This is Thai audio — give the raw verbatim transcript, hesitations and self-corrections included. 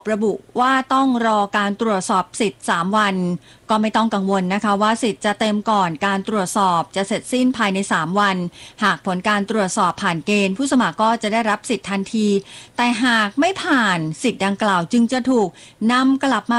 ระบุว่าต้องรอการตรวจสอบสิทธิ์สามวันก็ไม่ต้องกังวลนะคะว่าสิทธิ์จะเต็มก่อนการตรวจสอบจะเสร็จสิ้นภายในสามวันหากผลการตรวจสอบผ่านเกณฑ์ผู้สมัครก็จะได้รับสิทธิ์ทันทีแต่หากไม่ผ่านสิทธิ์ดังกล่าวจึงจะถูกนำกลับมา